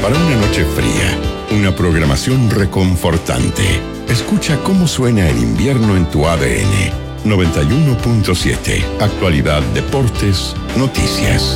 para una noche fría, una programación reconfortante. Escucha cómo suena el invierno en tu ADN. 91.7. Actualidad, deportes, noticias.